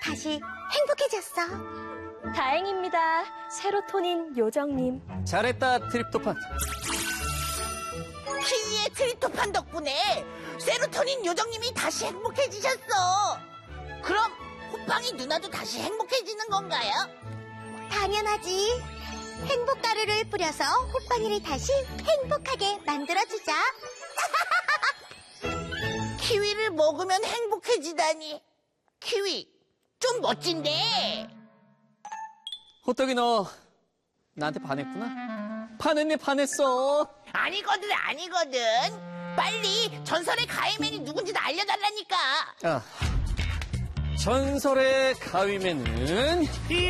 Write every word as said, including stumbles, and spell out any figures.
다시 행복해졌어. 다행입니다. 세로토닌 요정님. 잘했다, 트립토판. 키위의 트립토판 덕분에 세로토닌 요정님이 다시 행복해지셨어. 그럼 호빵이 누나도 다시 행복해지는 건가요? 당연하지. 행복가루를 뿌려서 호빵이를 다시 행복하게 만들어주자. 키위를 먹으면 행복해지다니. 키위, 좀 멋진데. 호떡이 너 나한테 반했구나? 반했네, 반했어. 아니거든, 아니거든. 빨리 전설의 가위맨이 누군지 알려달라니까. 아, 전설의 가위맨은